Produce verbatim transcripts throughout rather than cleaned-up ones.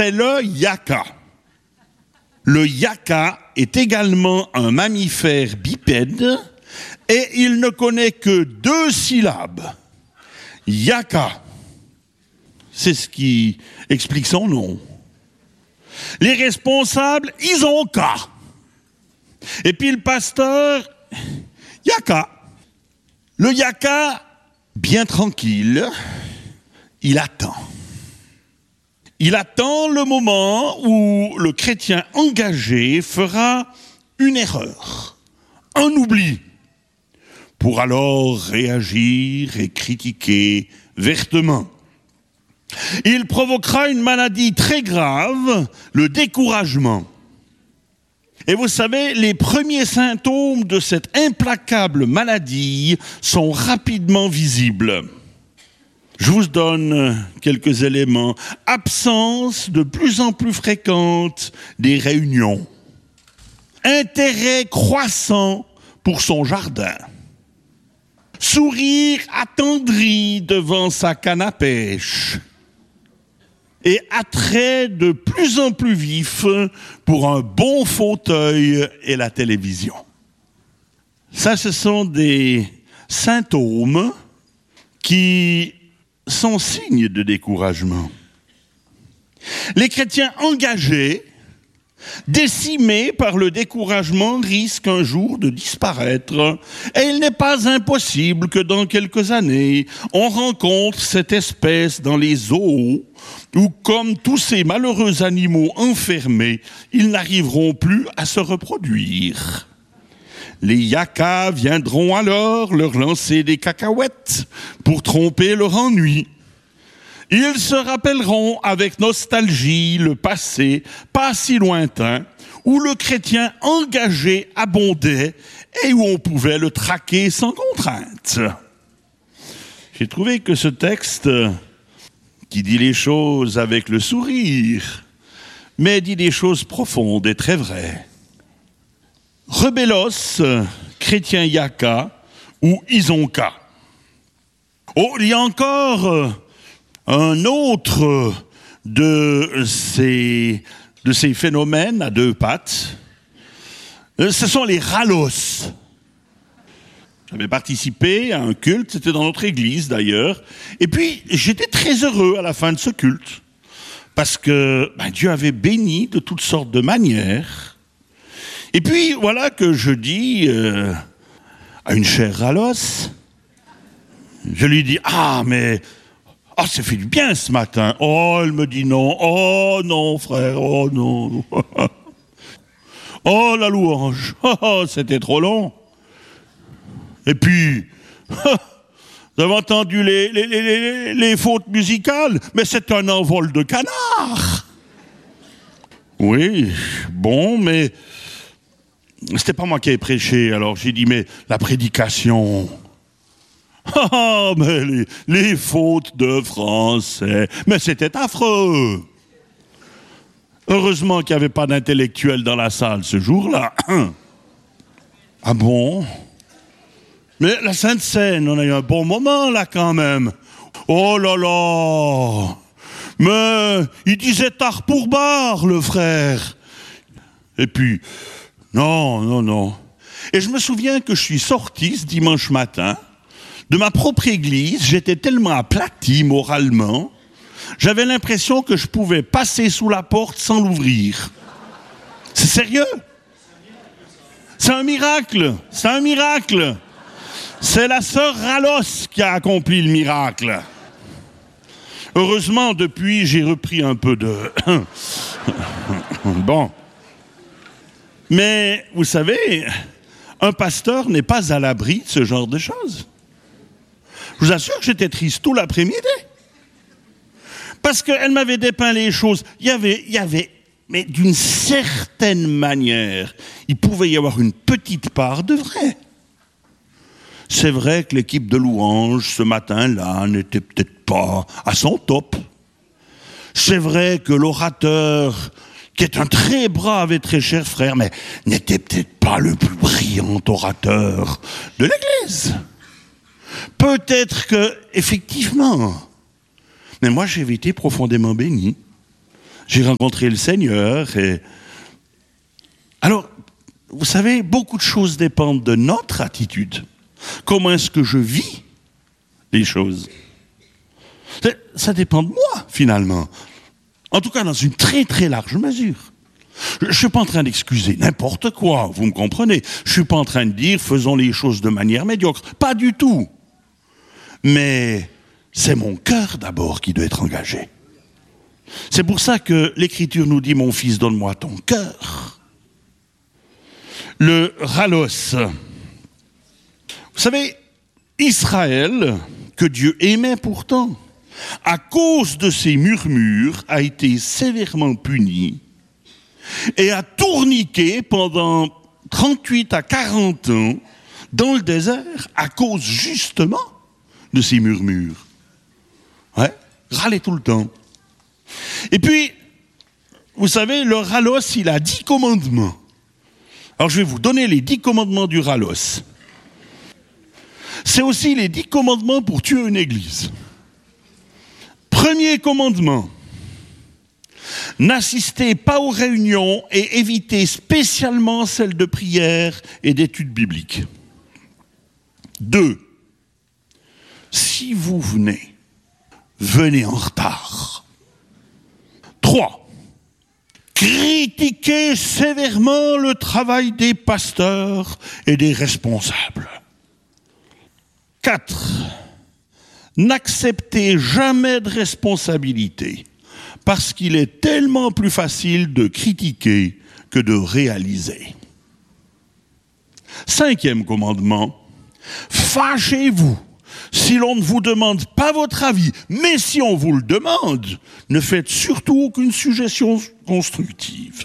c'est le yaka. Le yaka est également un mammifère bipède et il ne connaît que deux syllabes. Yaka. C'est ce qui explique son nom. Les responsables, ils ont ka. Et puis le pasteur, yaka. Le yaka, bien tranquille, il attend. Il attend le moment où le chrétien engagé fera une erreur, un oubli, pour alors réagir et critiquer vertement. Il provoquera une maladie très grave, le découragement. Et vous savez, les premiers symptômes de cette implacable maladie sont rapidement visibles. Je vous donne quelques éléments. Absence de plus en plus fréquente des réunions. Intérêt croissant pour son jardin. Sourire attendri devant sa canne à pêche. Et attrait de plus en plus vif pour un bon fauteuil et la télévision. Ça, ce sont des symptômes qui sont signes de découragement. Les chrétiens engagés, décimés par le découragement, risquent un jour de disparaître. Et il n'est pas impossible que dans quelques années, on rencontre cette espèce dans les zoos où, comme tous ces malheureux animaux enfermés, ils n'arriveront plus à se reproduire. Les yakas viendront alors leur lancer des cacahuètes pour tromper leur ennui. Ils se rappelleront avec nostalgie le passé, pas si lointain, où le chrétien engagé abondait et où on pouvait le traquer sans contrainte. J'ai trouvé que ce texte, qui dit les choses avec le sourire, mais dit des choses profondes et très vraies. Rebellos, chrétien yaka ou isonka. Oh, il y a encore un autre de ces, de ces phénomènes à deux pattes. Ce sont les rallos. J'avais participé à un culte, c'était dans notre église d'ailleurs, et puis j'étais très heureux à la fin de ce culte, parce que ben, Dieu avait béni de toutes sortes de manières. Et puis, voilà que je dis euh, à une chère rallos, je lui dis « Ah, mais oh, ça fait du bien ce matin !» Oh, elle me dit non. « Oh non, frère, oh non. » Oh, la louange. Oh, c'était trop long. Et puis, vous avez entendu les, les, les, les fautes musicales, mais c'est un envol de canard. Oui, bon, mais c'était pas moi qui ai prêché, alors j'ai dit, mais la prédication. Ah, mais les, les fautes de français, mais c'était affreux. Heureusement qu'il n'y avait pas d'intellectuels dans la salle ce jour-là. Ah bon? Mais la Sainte Seine, on a eu un bon moment là quand même. Oh là là! Mais il disait tard pour barre, le frère. Et puis, non, non, non. Et je me souviens que je suis sorti ce dimanche matin de ma propre église. J'étais tellement aplati moralement. J'avais l'impression que je pouvais passer sous la porte sans l'ouvrir. C'est sérieux? C'est un miracle. C'est un miracle. C'est la sœur Rallos qui a accompli le miracle. Heureusement, depuis, j'ai repris un peu de... Bon. Mais, vous savez, un pasteur n'est pas à l'abri de ce genre de choses. Je vous assure que j'étais triste tout l'après-midi. Parce qu'elle m'avait dépeint les choses. Il y avait, il y avait, mais d'une certaine manière, il pouvait y avoir une petite part de vrai. C'est vrai que l'équipe de louanges, ce matin-là, n'était peut-être pas à son top. C'est vrai que l'orateur, qui est un très brave et très cher frère, mais n'était peut-être pas le plus brillant orateur de l'Église. Peut-être que, effectivement, mais moi j'ai été profondément béni. J'ai rencontré le Seigneur et... Alors, vous savez, beaucoup de choses dépendent de notre attitude. Comment est-ce que je vis les choses? Ça dépend de moi, finalement. En tout cas, dans une très très large mesure. Je ne suis pas en train d'excuser n'importe quoi, vous me comprenez. Je ne suis pas en train de dire faisons les choses de manière médiocre. Pas du tout. Mais c'est mon cœur d'abord qui doit être engagé. C'est pour ça que l'Écriture nous dit, mon fils, donne-moi ton cœur. Le ralos. Vous savez, Israël, que Dieu aimait pourtant, à cause de ses murmures, a été sévèrement puni et a tourniqué pendant trente-huit à quarante ans dans le désert à cause justement de ses murmures. Ouais, râlait tout le temps. Et puis, vous savez, le ralos, il a dix commandements. Alors je vais vous donner les dix commandements du ralos. C'est aussi les dix commandements pour tuer une église. Premier commandement, n'assistez pas aux réunions et évitez spécialement celles de prière et d'études bibliques. Deux, si vous venez, venez en retard. Trois, critiquez sévèrement le travail des pasteurs et des responsables. Quatre, n'acceptez jamais de responsabilité, parce qu'il est tellement plus facile de critiquer que de réaliser. Cinquième commandement, fâchez-vous si l'on ne vous demande pas votre avis, mais si on vous le demande, ne faites surtout aucune suggestion constructive.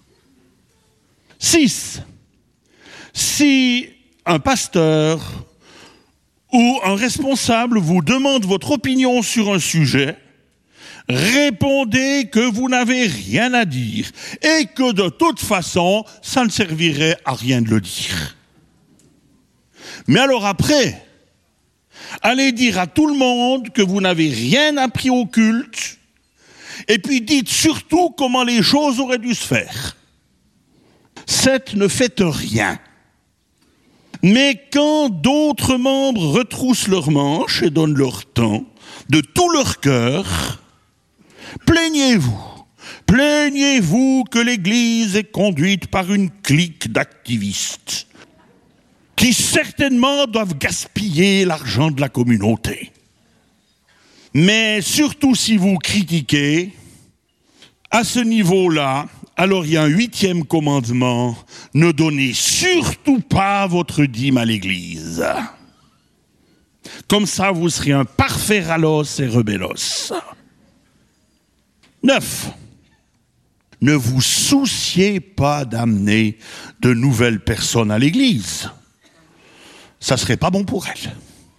Six, si un pasteur ou un responsable vous demande votre opinion sur un sujet, répondez que vous n'avez rien à dire et que de toute façon, ça ne servirait à rien de le dire. Mais alors après, allez dire à tout le monde que vous n'avez rien appris au culte et puis dites surtout comment les choses auraient dû se faire. Sept, ne faites rien. Mais quand d'autres membres retroussent leurs manches et donnent leur temps, de tout leur cœur, plaignez-vous. Plaignez-vous que l'Église est conduite par une clique d'activistes qui certainement doivent gaspiller l'argent de la communauté. Mais surtout si vous critiquez, à ce niveau-là, alors il y a un huitième commandement, ne donnez surtout pas votre dîme à l'Église. Comme ça, vous serez un parfait ralos et rebellos. Neuf, ne vous souciez pas d'amener de nouvelles personnes à l'Église. Ça serait pas bon pour elles.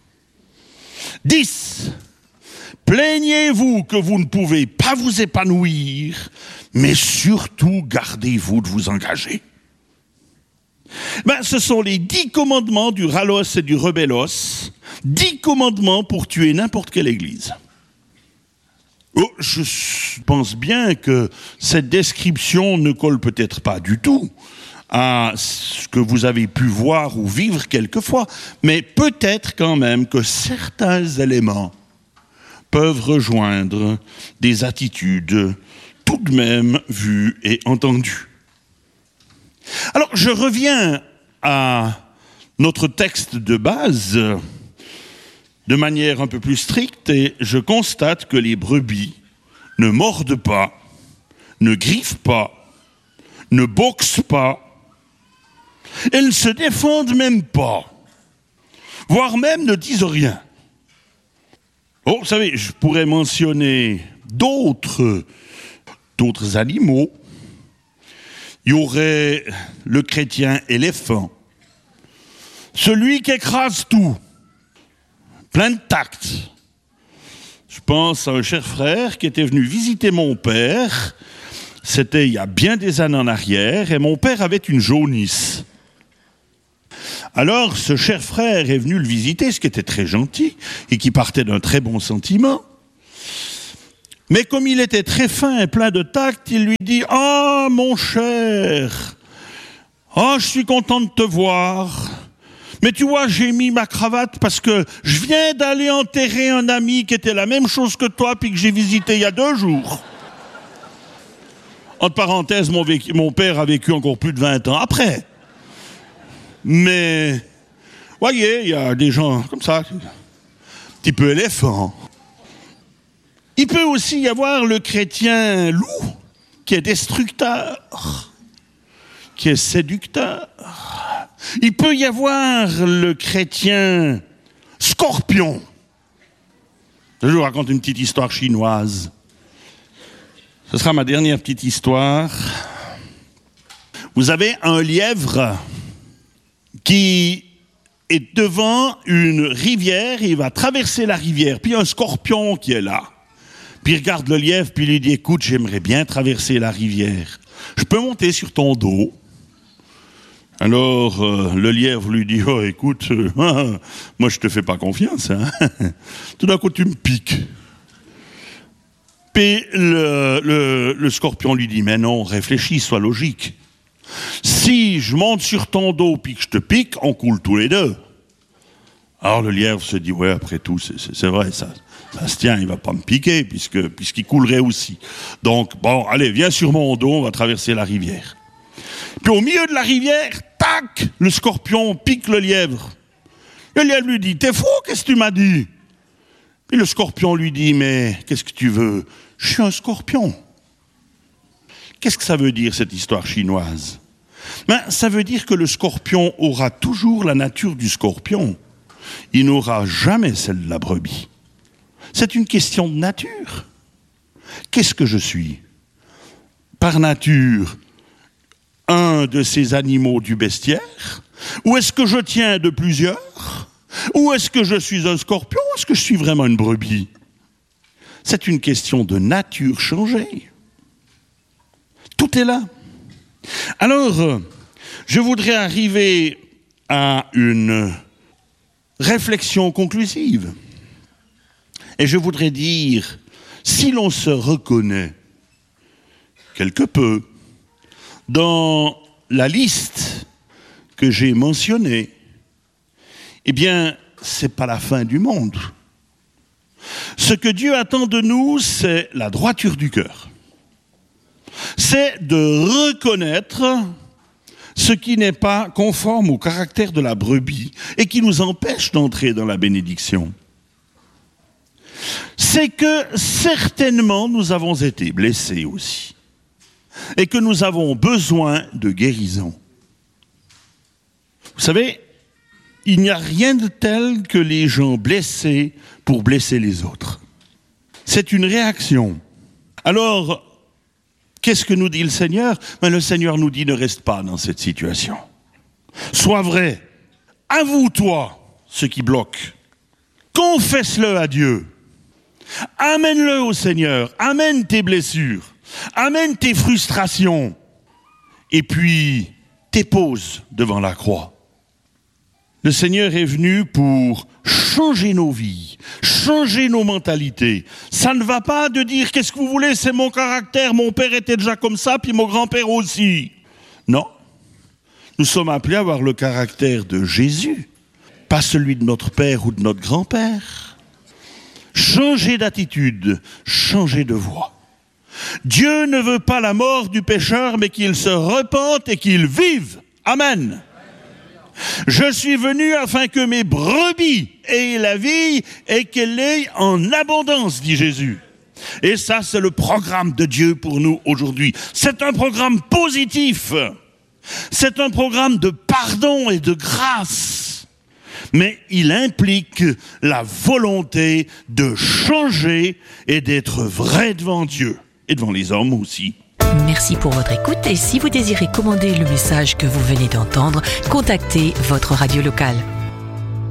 Dix, plaignez-vous que vous ne pouvez pas vous épanouir, mais surtout gardez-vous de vous engager. Ben, ce sont les dix commandements du ralos et du rebellos, dix commandements pour tuer n'importe quelle église. Oh, je pense bien que cette description ne colle peut-être pas du tout à ce que vous avez pu voir ou vivre quelquefois, mais peut-être quand même que certains éléments peuvent rejoindre des attitudes tout de même vues et entendues. Alors, je reviens à notre texte de base de manière un peu plus stricte et je constate que les brebis ne mordent pas, ne griffent pas, ne boxent pas, elles ne se défendent même pas, voire même ne disent rien. Oh, vous savez, je pourrais mentionner d'autres, d'autres animaux. Il y aurait le chrétien éléphant, celui qui écrase tout, plein de tact. Je pense à un cher frère qui était venu visiter mon père. C'était il y a bien des années en arrière, et mon père avait une jaunisse. Alors, ce cher frère est venu le visiter, ce qui était très gentil, et qui partait d'un très bon sentiment. Mais comme il était très fin et plein de tact, il lui dit « Ah, mon cher, ah, je suis content de te voir. Mais tu vois, j'ai mis ma cravate parce que je viens d'aller enterrer un ami qui était la même chose que toi puis que j'ai visité il y a deux jours. » Entre parenthèses, mon, vécu, mon père a vécu encore plus de vingt ans après. Mais, voyez, il y a des gens comme ça, un petit peu éléphants. Il peut aussi y avoir le chrétien loup, qui est destructeur, qui est séducteur. Il peut y avoir le chrétien scorpion. Je vous raconte une petite histoire chinoise. Ce sera ma dernière petite histoire. Vous avez un lièvre qui est devant une rivière, il va traverser la rivière, puis il y a un scorpion qui est là. Puis il regarde le lièvre, puis il lui dit « Écoute, j'aimerais bien traverser la rivière. Je peux monter sur ton dos ?» Alors, euh, le lièvre lui dit « Oh, écoute, euh, moi je te fais pas confiance. Hein. Tout d'un coup, tu me piques. » Puis le, le, le scorpion lui dit « Mais non, réfléchis, sois logique. Si je monte sur ton dos puis que je te pique, on coule tous les deux. » Alors le lièvre se dit « Ouais, après tout, c'est, c'est, c'est vrai, ça, ça se tient, il va pas me piquer puisque, puisqu'il coulerait aussi. Donc, bon, allez, viens sur mon dos, on va traverser la rivière. » Puis au milieu de la rivière, tac, le scorpion pique le lièvre. Le lièvre lui dit « T'es fou, qu'est-ce que tu m'as dit ?» Puis le scorpion lui dit « Mais qu'est-ce que tu veux ? Je suis un scorpion. » Qu'est-ce que ça veut dire, cette histoire chinoise ? Ben, ça veut dire que le scorpion aura toujours la nature du scorpion. Il n'aura jamais celle de la brebis. C'est une question de nature. Qu'est-ce que je suis ? Par nature, un de ces animaux du bestiaire ? Ou est-ce que je tiens de plusieurs ? Ou est-ce que je suis un scorpion ? Ou est-ce que je suis vraiment une brebis ? C'est une question de nature changée. Tout est là. Alors, je voudrais arriver à une réflexion conclusive. Et je voudrais dire, si l'on se reconnaît quelque peu dans la liste que j'ai mentionnée, eh bien, c'est pas la fin du monde. Ce que Dieu attend de nous, c'est la droiture du cœur. C'est de reconnaître ce qui n'est pas conforme au caractère de la brebis et qui nous empêche d'entrer dans la bénédiction. C'est que certainement nous avons été blessés aussi et que nous avons besoin de guérison. Vous savez, il n'y a rien de tel que les gens blessés pour blesser les autres. C'est une réaction. Alors, qu'est-ce que nous dit le Seigneur ? Ben, le Seigneur nous dit ne reste pas dans cette situation. Sois vrai. Avoue-toi ce qui bloque. Confesse-le à Dieu. Amène-le au Seigneur. Amène tes blessures. Amène tes frustrations. Et puis, dépose devant la croix. Le Seigneur est venu pour changer nos vies, changer nos mentalités. Ça ne va pas de dire « qu'est-ce que vous voulez, c'est mon caractère, mon père était déjà comme ça, puis mon grand-père aussi ». Non, nous sommes appelés à avoir le caractère de Jésus, pas celui de notre père ou de notre grand-père. Changer d'attitude, changer de voie. Dieu ne veut pas la mort du pécheur, mais qu'il se repente et qu'il vive. Amen. Je suis venu afin que mes brebis aient la vie et qu'elle l'ait en abondance, dit Jésus. Et ça, c'est le programme de Dieu pour nous aujourd'hui. C'est un programme positif. C'est un programme de pardon et de grâce. Mais il implique la volonté de changer et d'être vrai devant Dieu et devant les hommes aussi. Merci pour votre écoute et si vous désirez commander le message que vous venez d'entendre, contactez votre radio locale.